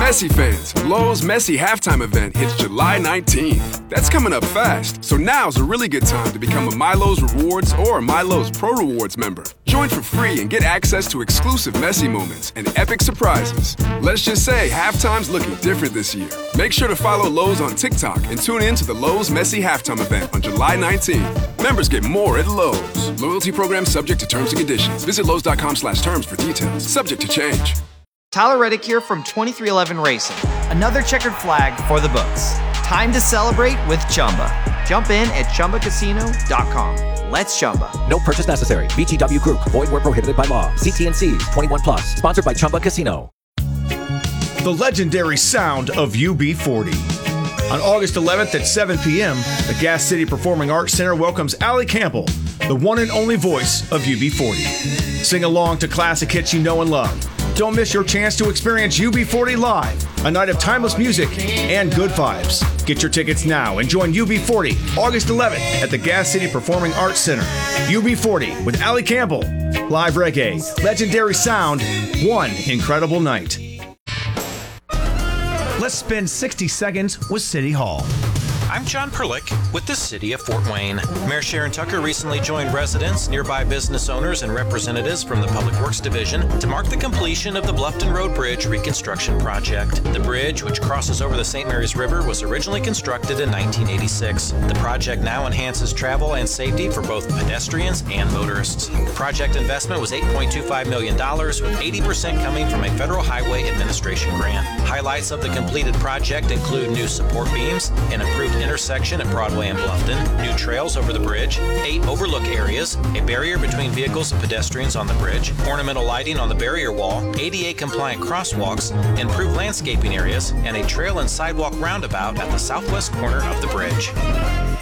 Messi fans, Lowe's Messi halftime event hits July 19th. That's coming up fast, so now's a really good time to become a MyLowe's Rewards or MyLowe's Pro Rewards member. Join for free and get access to exclusive Messi moments and epic surprises. Let's just say halftime's looking different this year. Make sure to follow Lowe's on TikTok and tune in to the Lowe's Messi halftime event on July 19th. Members get more at Lowe's. Loyalty program subject to terms and conditions. Visit Lowe's.com/terms for details. Subject to change. Tyler Reddick here from 2311 Racing. Another checkered flag for the books. Time to celebrate with Chumba. Jump in at ChumbaCasino.com. Let's Chumba. No purchase necessary. VGW Group. Void where prohibited by law. CT&Cs. 21 plus. Sponsored by Chumba Casino. The legendary sound of UB40. On August 11th at 7 p.m., the Gas City Performing Arts Center welcomes Allie Campbell, the one and only voice of UB40. Sing along to classic hits you know and love. Don't miss your chance to experience UB40 live, a night of timeless music and good vibes. Get your tickets now and join UB40 August 11th at the Gas City Performing Arts Center. UB40 with Allie Campbell. Live reggae, legendary sound, one incredible night. Let's spend 60 seconds with City Hall. I'm John Perlick with the City of Fort Wayne. Mayor Sharon Tucker recently joined residents, nearby business owners, and representatives from the Public Works Division to mark the completion of the Bluffton Road Bridge reconstruction project. The bridge, which crosses over the St. Mary's River, was originally constructed in 1986. The project now enhances travel and safety for both pedestrians and motorists. The project investment was $8.25 million, with 80% coming from a Federal Highway Administration grant. Highlights of the completed project include new support beams, an improved intersection at Broadway and Bluffton, new trails over the bridge, 8 overlook areas, a barrier between vehicles and pedestrians on the bridge, ornamental lighting on the barrier wall, ADA-compliant crosswalks, improved landscaping areas, and a trail and sidewalk roundabout at the southwest corner of the bridge.